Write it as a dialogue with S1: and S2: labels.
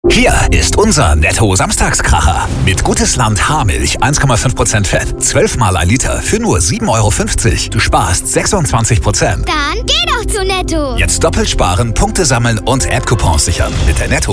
S1: Hier ist unser Netto-Samstagskracher. Mit Gutes Land Haarmilch 1,5% Fett, 12 mal ein Liter für nur 7,50 €. Du sparst 26%.
S2: Dann geh doch zu Netto.
S1: Jetzt doppelt sparen, Punkte sammeln und App-Coupons sichern. Mit der Netto